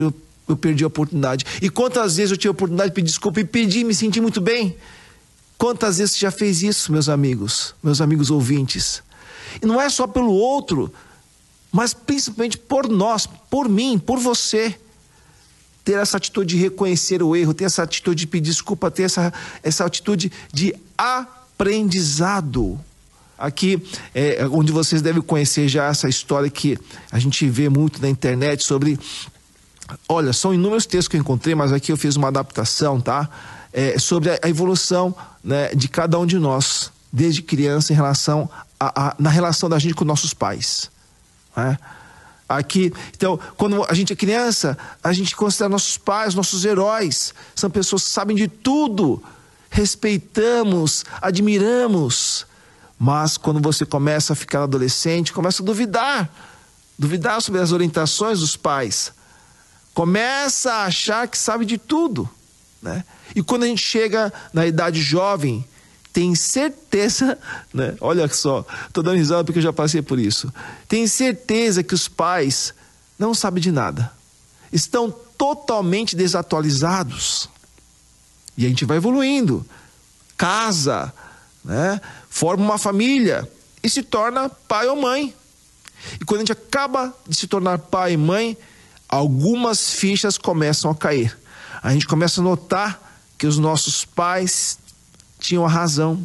eu perdi a oportunidade. E quantas vezes eu tive a oportunidade de pedir desculpa e pedi, me senti muito bem. Quantas vezes você já fez isso, meus amigos ouvintes? E não é só pelo outro, mas principalmente por nós, por mim, por você. Ter essa atitude de reconhecer o erro, ter essa atitude de pedir desculpa, ter essa atitude de aprendizado. Aqui é onde vocês devem conhecer já essa história que a gente vê muito na internet sobre... Olha, são inúmeros textos que eu encontrei, mas aqui eu fiz uma adaptação, tá? Sobre a evolução, né, de cada um de nós, desde criança, em relação na relação da gente com nossos pais, né? Aqui, então, quando a gente é criança, a gente considera nossos pais, nossos heróis. São pessoas que sabem de tudo, respeitamos, admiramos. Mas quando você começa a ficar adolescente, começa a duvidar sobre as orientações dos pais. Começa a achar que sabe de tudo, né? E quando a gente chega na idade jovem, tem certeza, né? Olha só, estou dando risada porque eu já passei por isso. Tem certeza que os pais não sabem de nada. Estão totalmente desatualizados. E a gente vai evoluindo. Casa, né? Forma uma família e se torna pai ou mãe. E quando a gente acaba de se tornar pai e mãe, algumas fichas começam a cair. A gente começa a notar que os nossos pais tinham razão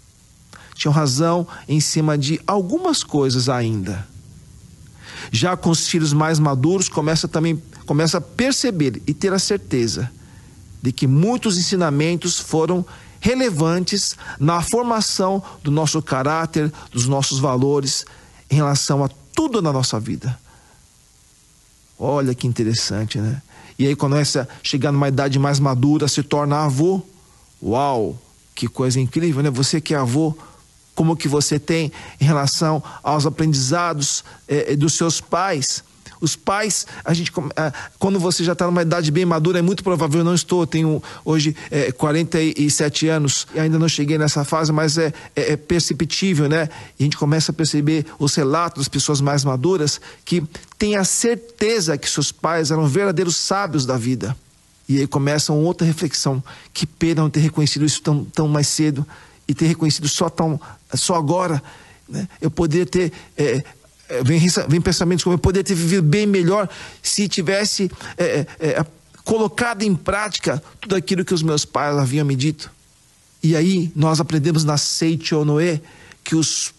em cima de algumas coisas ainda. Já com os filhos mais maduros, começa a perceber e ter a certeza de que muitos ensinamentos foram relevantes na formação do nosso caráter, dos nossos valores, em relação a tudo na nossa vida. Olha que interessante, né? E aí começa a chegar numa idade mais madura, se torna avô. Uau! Que coisa incrível, né? Você que é avô, como que você tem em relação aos aprendizados dos seus pais? Os pais, quando você já está numa idade bem madura, é muito provável, eu não estou, tenho hoje 47 anos, e ainda não cheguei nessa fase, mas é perceptível, né? E a gente começa a perceber os relatos das pessoas mais maduras, que têm a certeza que seus pais eram verdadeiros sábios da vida. E aí começa uma outra reflexão, que pena não ter reconhecido isso tão mais cedo, e ter reconhecido só agora, né? Eu poderia ter... Vem pensamentos como eu poderia ter vivido bem melhor se tivesse colocado em prática tudo aquilo que os meus pais haviam me dito. E aí nós aprendemos na Seicho Noe que os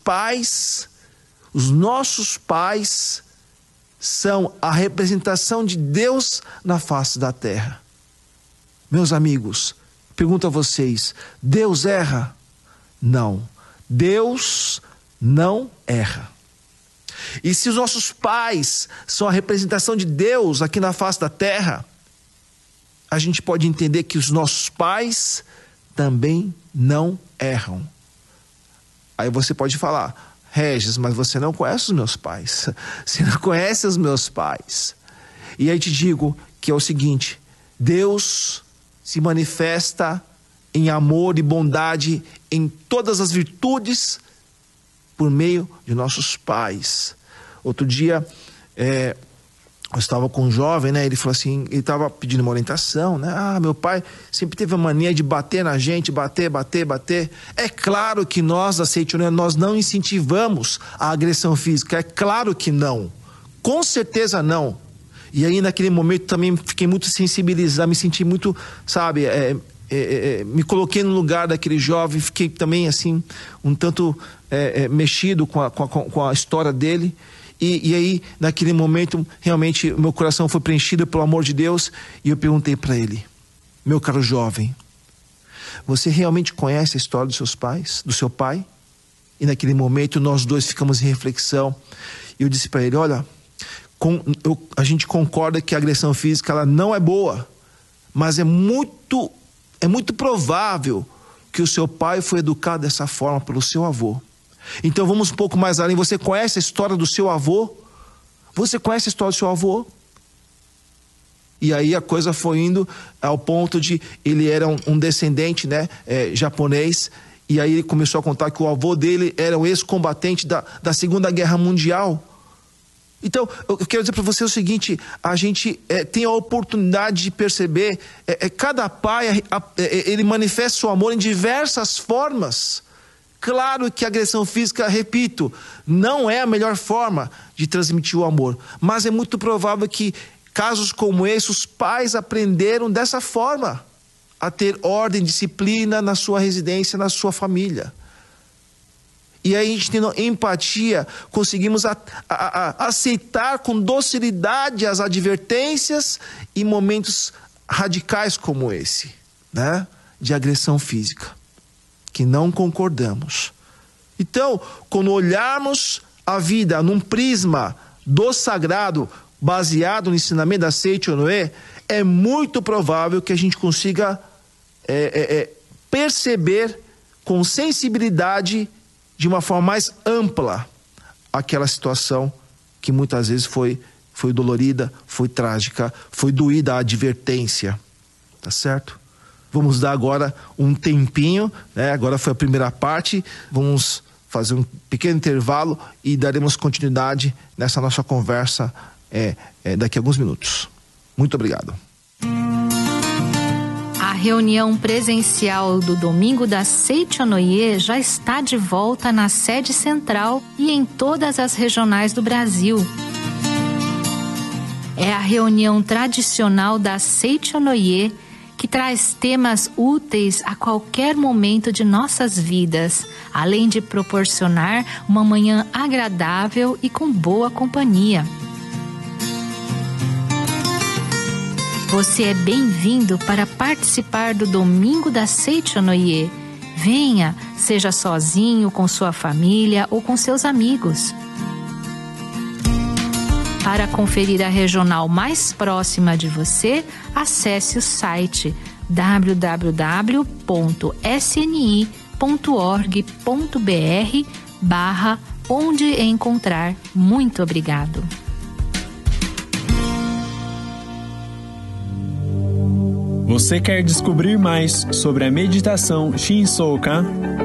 nossos pais, são a representação de Deus na face da terra. Meus amigos, pergunto a vocês, Deus erra? Não, Deus não erra. E se os nossos pais são a representação de Deus aqui na face da terra, a gente pode entender que os nossos pais também não erram. Aí você pode falar, Regis, mas você não conhece os meus pais. Você não conhece os meus pais. E aí te digo que é o seguinte, Deus se manifesta em amor e bondade em todas as virtudes por meio de nossos pais. Outro dia, eu estava com um jovem, né? Ele falou assim, ele estava pedindo uma orientação, né? Meu pai sempre teve a mania de bater na gente, bater. É claro que nós da Seicho Noe, nós não incentivamos a agressão física, é claro que não. Com certeza não. E aí naquele momento também fiquei muito sensibilizado, me senti muito, sabe, me coloquei no lugar daquele jovem, fiquei também assim, um tanto mexido com a história dele. E aí, naquele momento, realmente, o meu coração foi preenchido pelo amor de Deus. E eu perguntei para ele, meu caro jovem, você realmente conhece a história dos seus pais, do seu pai? E naquele momento, nós dois ficamos em reflexão. E eu disse para ele, olha, a gente concorda que a agressão física ela não é boa, mas é muito provável que o seu pai foi educado dessa forma pelo seu avô. Então vamos um pouco mais além. Você conhece a história do seu avô? Você conhece a história do seu avô? E aí a coisa foi indo ao ponto de ele era um descendente, né, japonês. E aí ele começou a contar que o avô dele era um ex-combatente da Segunda Guerra Mundial. Então, eu quero dizer para você o seguinte, a gente tem a oportunidade de perceber, cada pai, ele manifesta o amor em diversas formas. Claro que a agressão física, repito, não é a melhor forma de transmitir o amor, mas é muito provável que casos como esse, os pais aprenderam dessa forma, a ter ordem, disciplina na sua residência, na sua família. E aí a gente tendo empatia, conseguimos aceitar com docilidade as advertências em momentos radicais como esse, né? De agressão física, que não concordamos. Então, quando olharmos a vida num prisma do sagrado, baseado no ensinamento da Seiichi Onoe, é muito provável que a gente consiga perceber com sensibilidade, de uma forma mais ampla, aquela situação que muitas vezes foi dolorida, foi trágica, foi doída a advertência. Tá certo? Vamos dar agora um tempinho, né? Agora foi a primeira parte, vamos fazer um pequeno intervalo e daremos continuidade nessa nossa conversa daqui a alguns minutos. Muito obrigado. A reunião presencial do Domingo da Seiichi Onoe já está de volta na sede central e em todas as regionais do Brasil. É a reunião tradicional da Seiichi Onoe que traz temas úteis a qualquer momento de nossas vidas, além de proporcionar uma manhã agradável e com boa companhia. Você é bem-vindo para participar do Domingo da Seiichi Onoe. Venha, seja sozinho, com sua família ou com seus amigos. Para conferir a regional mais próxima de você, acesse o site www.sni.org.br/onde encontrar. Muito obrigado. Você quer descobrir mais sobre a meditação Shinsokan?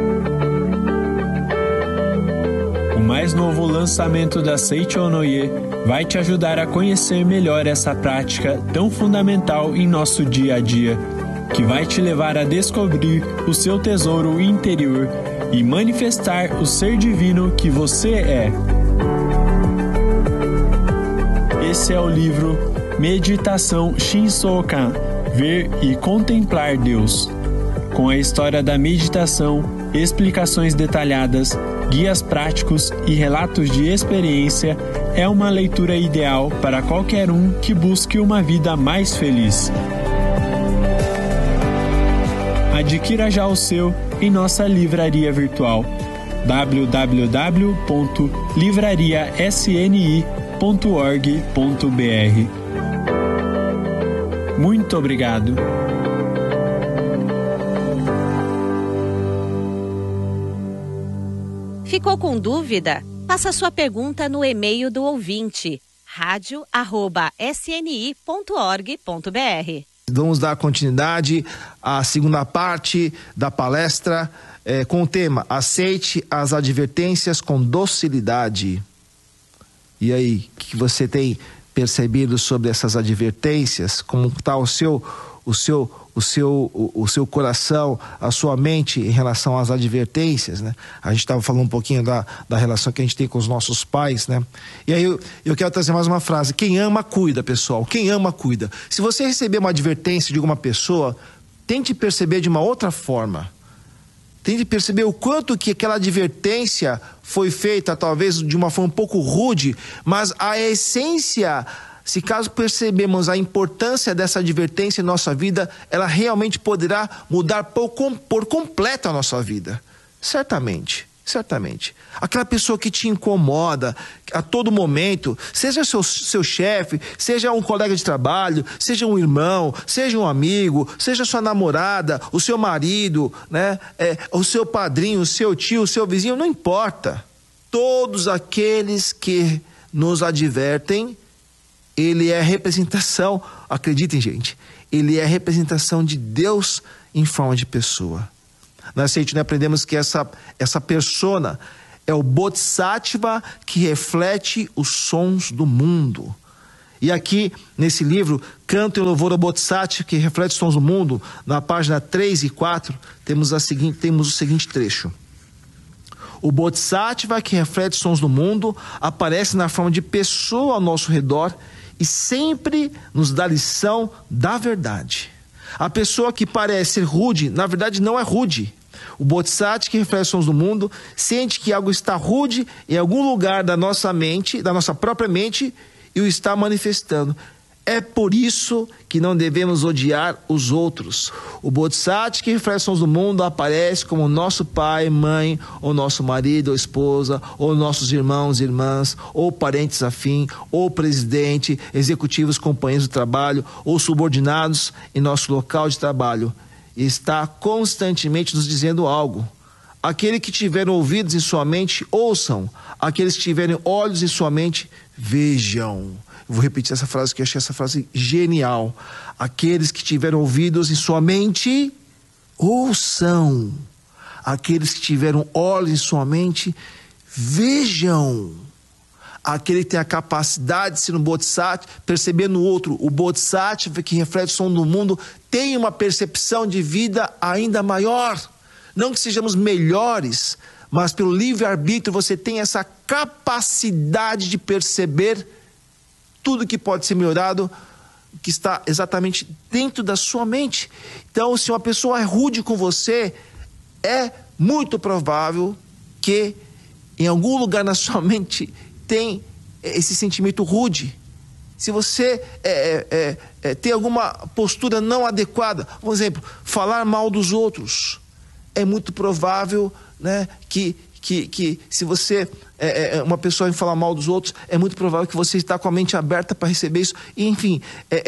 O mais novo lançamento da Seiichi Onoe vai te ajudar a conhecer melhor essa prática tão fundamental em nosso dia a dia, que vai te levar a descobrir o seu tesouro interior e manifestar o ser divino que você é. Esse é o livro Meditação Shinsokan, Ver e Contemplar Deus, com a história da meditação, explicações detalhadas, guias práticos e relatos de experiência. É uma leitura ideal para qualquer um que busque uma vida mais feliz. Adquira já o seu em nossa livraria virtual www.livrariasni.org.br. Muito obrigado. Ficou com dúvida? Faça sua pergunta no e-mail do ouvinte, radio@sni.org.br. Vamos dar continuidade à segunda parte da palestra com o tema Aceite as advertências com docilidade. E aí, o que você tem percebido sobre essas advertências? Como está o seu coração, a sua mente em relação às advertências, né? A gente estava falando um pouquinho da relação que a gente tem com os nossos pais, né? E aí eu quero trazer mais uma frase: quem ama, cuida, pessoal. Quem ama, cuida. Se você receber uma advertência de alguma pessoa, tente perceber de uma outra forma. Tente perceber o quanto que aquela advertência foi feita, talvez de uma forma um pouco rude, mas a essência, se caso percebemos a importância dessa advertência em nossa vida, ela realmente poderá mudar por completo a nossa vida. Certamente. Aquela pessoa que te incomoda a todo momento, seja seu chefe, seja um colega de trabalho, seja um irmão, seja um amigo, seja sua namorada, o seu marido, né? O seu padrinho, o seu tio, o seu vizinho, não importa. Todos aqueles que nos advertem, ele é representação, acreditem, gente, ele é representação de Deus em forma de pessoa. Na Seiichi aprendemos que essa persona, é o Bodhisattva que reflete os sons do mundo. E aqui, nesse livro, Canto em Louvor ao Bodhisattva que reflete os sons do mundo, na página 3 e 4, temos o seguinte trecho. O Bodhisattva que reflete os sons do mundo aparece na forma de pessoa ao nosso redor e sempre nos dá lição da verdade. A pessoa que parece ser rude, na verdade não é rude. O Bodhisattva que reflete os sons do mundo sente que algo está rude em algum lugar da nossa mente, da nossa própria mente, e o está manifestando. É por isso que não devemos odiar os outros. O Bodhisattva que reflete os sons do mundo aparece como nosso pai, mãe, ou nosso marido ou esposa, ou nossos irmãos e irmãs, ou parentes afins, ou presidente, executivos, companheiros de trabalho, ou subordinados em nosso local de trabalho. E está constantemente nos dizendo algo. Aquele que tiver ouvidos em sua mente, ouçam. Aqueles que tiverem olhos em sua mente, vejam. Vou repetir essa frase, que eu achei essa frase genial. Aqueles que tiveram ouvidos em sua mente, ouçam. Aqueles que tiveram olhos em sua mente, vejam. Aquele que tem a capacidade de ser um Bodhisattva, perceber no outro. O Bodhisattva que reflete o som do mundo tem uma percepção de vida ainda maior. Não que sejamos melhores, mas pelo livre-arbítrio você tem essa capacidade de perceber tudo que pode ser melhorado, que está exatamente dentro da sua mente. Então, se uma pessoa é rude com você, é muito provável que em algum lugar na sua mente tem esse sentimento rude. Se você tem alguma postura não adequada, por exemplo, falar mal dos outros, é muito provável, né, que se você uma pessoa em falar mal dos outros, é muito provável que você está com a mente aberta para receber isso. E, enfim,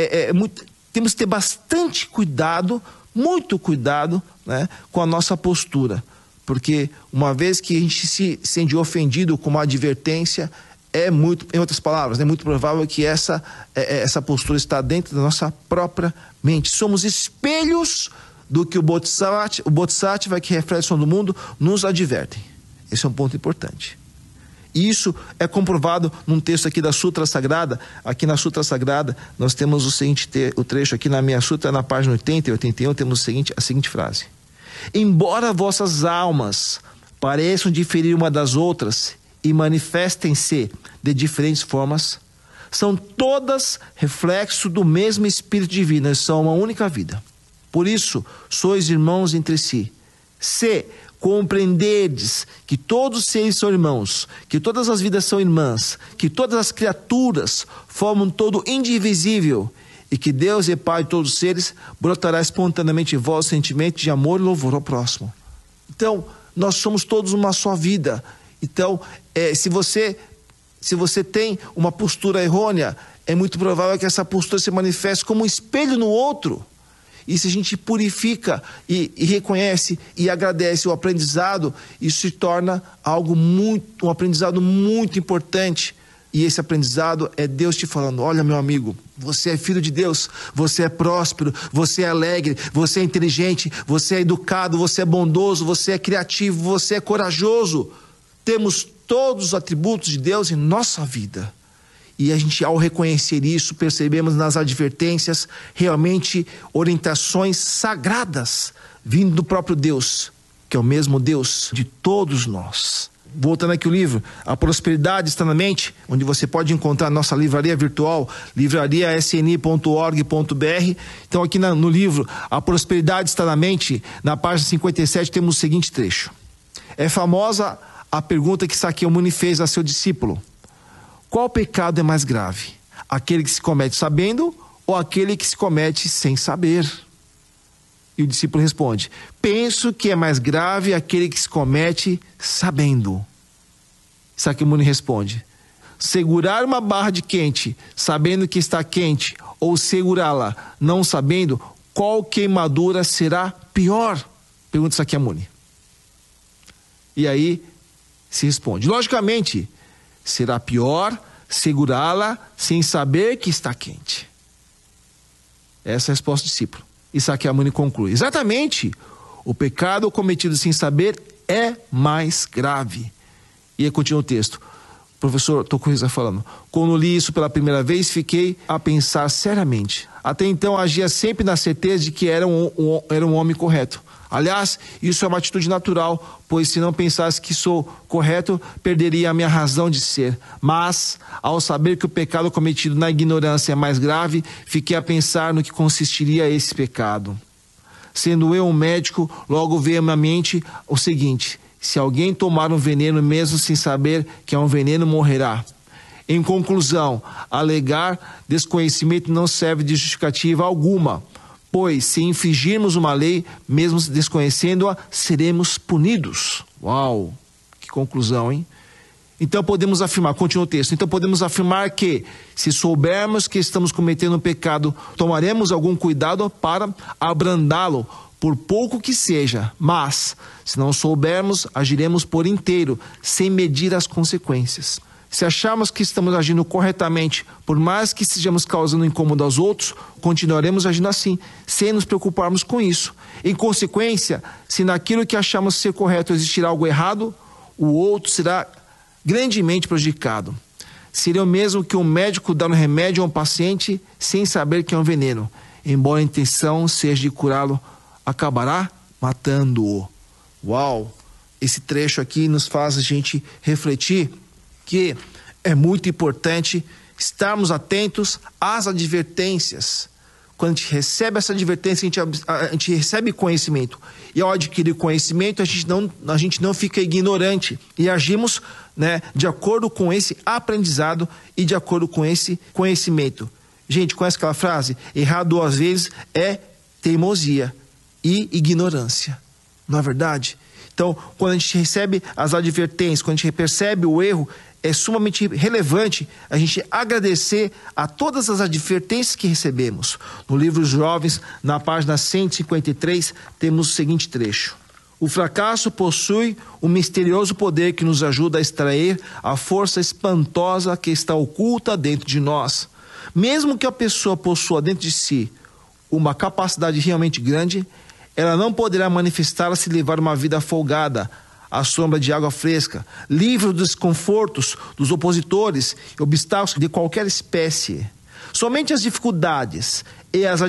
temos que ter bastante cuidado, muito cuidado, né, com a nossa postura. Porque uma vez que a gente se sente ofendido com uma advertência, em outras palavras, é muito provável que essa postura está dentro da nossa própria mente. Somos espelhos do que o Bodhisattva que reflete o som do mundo nos advertem. Esse é um ponto importante. E isso é comprovado num texto aqui da Sutra Sagrada. Aqui na Sutra Sagrada nós temos o trecho aqui na minha Sutra, na página 80 e 81, temos a seguinte frase. Embora vossas almas pareçam diferir uma das outras e manifestem-se de diferentes formas, são todas reflexo do mesmo Espírito Divino, são uma única vida. Por isso, sois irmãos entre si. Se compreenderdes que todos os seres são irmãos, que todas as vidas são irmãs, que todas as criaturas formam um todo indivisível, e que Deus é Pai de todos os seres, brotará espontaneamente em vós o sentimento de amor e louvor ao próximo. Então, nós somos todos uma só vida. Então, se você tem uma postura errônea, é muito provável que essa postura se manifeste como um espelho no outro. E se a gente purifica e reconhece e agradece o aprendizado, isso se torna um aprendizado muito importante. E esse aprendizado é Deus te falando: olha, meu amigo, você é filho de Deus, você é próspero, você é alegre, você é inteligente, você é educado, você é bondoso, você é criativo, você é corajoso. Temos todos os atributos de Deus em nossa vida. E a gente, ao reconhecer isso, percebemos nas advertências realmente orientações sagradas vindo do próprio Deus, que é o mesmo Deus de todos nós. Voltando aqui o livro, A Prosperidade Está na Mente, onde você pode encontrar nossa livraria virtual, livrariasni.org.br. Então aqui no livro, A Prosperidade Está na Mente, na página 57, temos o seguinte trecho. É famosa a pergunta que Sakyamuni fez a seu discípulo: qual pecado é mais grave? Aquele que se comete sabendo ou aquele que se comete sem saber? E o discípulo responde: penso que é mais grave aquele que se comete sabendo. Sakyamuni responde: segurar uma barra de quente sabendo que está quente ou segurá-la não sabendo, qual queimadura será pior? Pergunta Sakyamuni. E aí se responde: logicamente, será pior segurá-la sem saber que está quente. Essa é a resposta do discípulo. E Sakyamuni conclui: exatamente, o pecado cometido sem saber é mais grave. E aí continua o texto. Professor Tokuhisa falando: quando li isso pela primeira vez, fiquei a pensar seriamente. Até então, agia sempre na certeza de que era um homem correto. Aliás, isso é uma atitude natural, pois se não pensasse que sou correto, perderia a minha razão de ser. Mas, ao saber que o pecado cometido na ignorância é mais grave, fiquei a pensar no que consistiria esse pecado. Sendo eu um médico, logo veio à minha mente o seguinte: se alguém tomar um veneno mesmo sem saber que é um veneno, morrerá. Em conclusão, alegar desconhecimento não serve de justificativa alguma, pois se infringirmos uma lei, mesmo desconhecendo-a, seremos punidos. Uau, que conclusão, hein? Então podemos afirmar, continua o texto, então podemos afirmar que, se soubermos que estamos cometendo um pecado, tomaremos algum cuidado para abrandá-lo, por pouco que seja, mas, se não soubermos, agiremos por inteiro, sem medir as consequências. Se acharmos que estamos agindo corretamente, por mais que estejamos causando incômodo aos outros, continuaremos agindo assim, sem nos preocuparmos com isso. Em consequência, se naquilo que achamos ser correto existir algo errado, o outro será grandemente prejudicado. Seria o mesmo que um médico dar um remédio a um paciente sem saber que é um veneno, embora a intenção seja de curá-lo, acabará matando-o. Uau! Esse trecho aqui nos faz a gente refletir que é muito importante estarmos atentos às advertências. Quando a gente recebe essa advertência, a gente recebe conhecimento. E ao adquirir conhecimento, a gente não fica ignorante. E agimos, né, de acordo com esse aprendizado e de acordo com esse conhecimento. Gente, conhece aquela frase? Errar 2 vezes é teimosia e ignorância. Não é verdade? Então, quando a gente recebe as advertências, quando a gente percebe o erro, é sumamente relevante a gente agradecer a todas as advertências que recebemos. No livro Jovens, na página 153, temos o seguinte trecho: o fracasso possui um misterioso poder que nos ajuda a extrair a força espantosa que está oculta dentro de nós. Mesmo que a pessoa possua dentro de si uma capacidade realmente grande, ela não poderá manifestá-la se levar uma vida folgada, à sombra de água fresca, livre dos desconfortos, dos opositores e obstáculos de qualquer espécie. Somente as dificuldades e as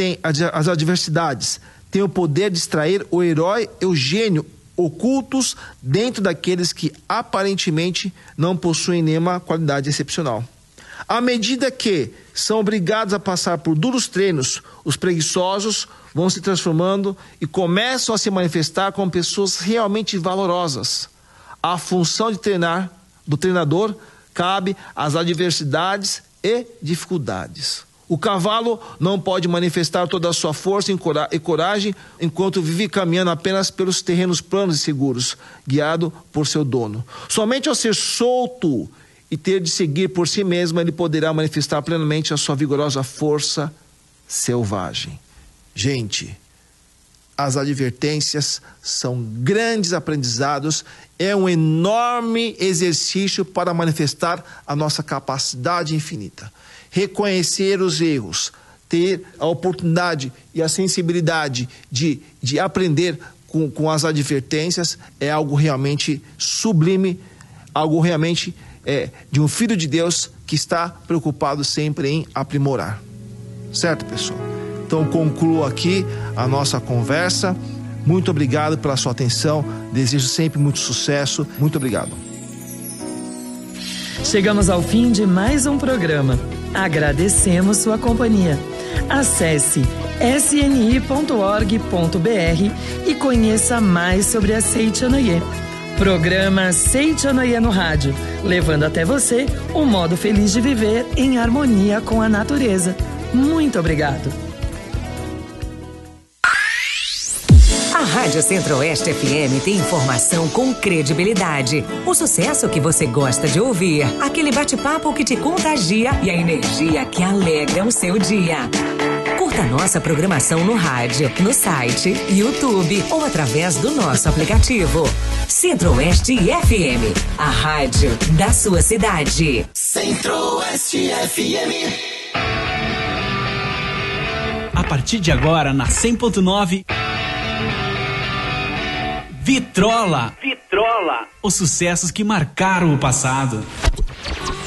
adversidades têm o poder de extrair o herói e o gênio ocultos dentro daqueles que aparentemente não possuem nenhuma qualidade excepcional. À medida que são obrigados a passar por duros treinos, os preguiçosos vão se transformando e começam a se manifestar como pessoas realmente valorosas. A função de treinar, do treinador, cabe às adversidades e dificuldades. O cavalo não pode manifestar toda a sua força e coragem enquanto vive caminhando apenas pelos terrenos planos e seguros, guiado por seu dono. Somente ao ser solto e ter de seguir por si mesmo, ele poderá manifestar plenamente a sua vigorosa força selvagem. Gente, as advertências são grandes aprendizados, é um enorme exercício para manifestar a nossa capacidade infinita. Reconhecer os erros, ter a oportunidade e a sensibilidade de aprender com as advertências é algo realmente sublime, algo realmente de um filho de Deus que está preocupado sempre em aprimorar. Certo, pessoal? Então concluo aqui a nossa conversa. Muito obrigado pela sua atenção. Desejo sempre muito sucesso. Muito obrigado. Chegamos ao fim de mais um programa. Agradecemos sua companhia. Acesse sni.org.br e conheça mais sobre a Seichonoye. Programa Seichonoye no rádio, levando até você o modo feliz de viver em harmonia com a natureza. Muito obrigado. A Rádio Centro-Oeste FM tem informação com credibilidade. O sucesso que você gosta de ouvir, aquele bate-papo que te contagia e a energia que alegra o seu dia. Curta nossa programação no rádio, no site, YouTube ou através do nosso aplicativo. Centro-Oeste FM, a rádio da sua cidade. Centro-Oeste FM. A partir de agora, na 100.9... Vitrola. Trola. Os sucessos que marcaram o passado.